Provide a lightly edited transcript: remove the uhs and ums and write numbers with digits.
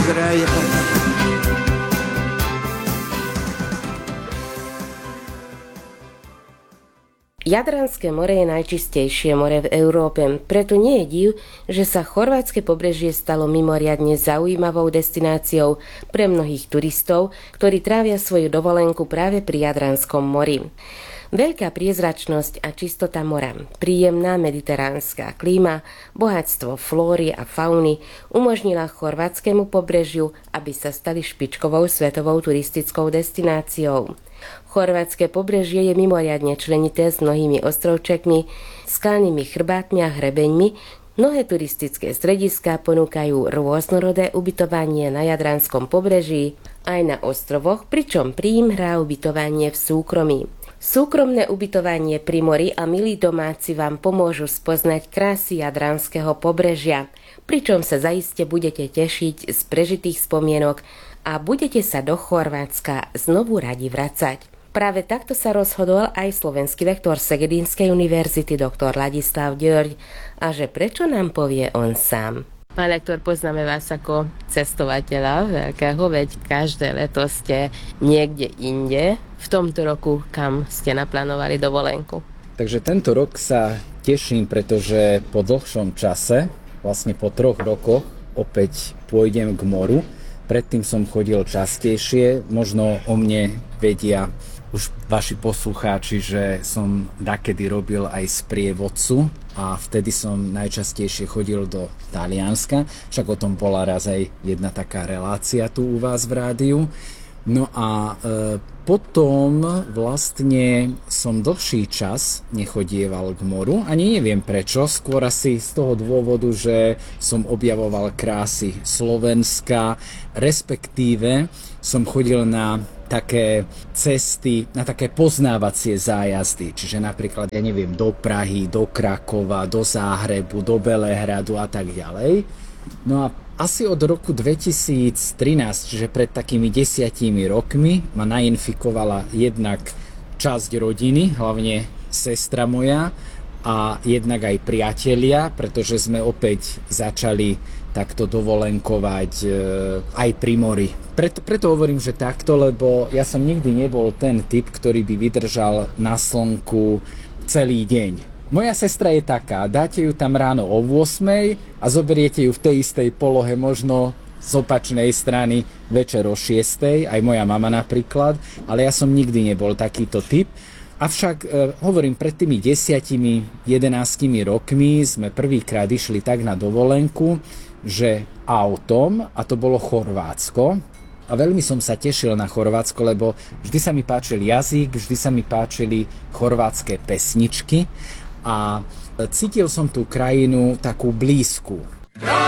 Izrael. Jadranské more je najčistejšie more v Európe, preto nie je div, že sa chorvátske pobrežie stalo mimoriadne zaujímavou destináciou pre mnohých turistov, ktorí trávia svoju dovolenku práve pri Jadranskom mori. Veľká priezračnosť a čistota mora, príjemná mediteránska klíma, bohatstvo flóry a fauny umožnila chorvátskemu pobrežiu, aby sa stali špičkovou svetovou turistickou destináciou. Chorvátske pobrežie je mimoriadne členité s mnohými ostrovčekmi, skalnými chrbátmi a hrebeňmi. Mnohé turistické strediská ponúkajú rôznorodé ubytovanie na Jadranskom pobreží aj na ostrovoch, pričom príjm hrá ubytovanie v súkromí. Súkromné ubytovanie pri mori a milí domáci vám pomôžu spoznať krásy Jadranského pobrežia, pričom sa zaiste budete tešiť z prežitých spomienok a budete sa do Chorvátska znovu radi vracať. Práve takto sa rozhodol aj slovenský lektor Segedinskej univerzity dr. Ladislav Ďörď, a že prečo nám povie on sám. Pán lektor, poznáme vás ako cestovateľa veľkého, veď každé leto ste niekde inde. V tomto roku kam ste naplánovali dovolenku? Takže tento rok sa teším, pretože po dlhšom čase, vlastne po 3 rokoch, opäť pôjdem k moru. Predtým som chodil častejšie, možno o mne vedia už vaši poslucháči, že som dakedy robil aj sprievodcu a vtedy som najčastejšie chodil do Talianska, však o tom bola raz aj jedna taká relácia tu u vás v rádiu. No a potom vlastne som dlhší čas nechodieval k moru, ani neviem prečo, skôr asi z toho dôvodu, že som objavoval krásy Slovenska, respektíve som chodil na také cesty, na také poznávacie zájazdy, čiže napríklad, ja neviem, do Prahy, do Krakova, do Záhrebu, do Belehradu a tak ďalej. No a asi od roku 2013, čiže pred takými 10 rokmi, ma nainfikovala jednak časť rodiny, hlavne sestra moja, a jednak aj priatelia, pretože sme opäť začali takto dovolenkovať aj pri mori. Preto hovorím, že takto, lebo ja som nikdy nebol ten typ, ktorý by vydržal na slnku celý deň. Moja sestra je taká, dáte ju tam ráno o 8 a zoberiete ju v tej istej polohe možno z opačnej strany večer o 6, aj moja mama napríklad, ale ja som nikdy nebol takýto typ. Avšak hovorím, pred tými 10-11 rokmi sme prvýkrát išli tak na dovolenku, že autom, a to bolo Chorvátsko. A veľmi som sa tešil na Chorvátsko, lebo vždy sa mi páčil jazyk, vždy sa mi páčili chorvátske pesničky a cítil som tú krajinu takú blízku.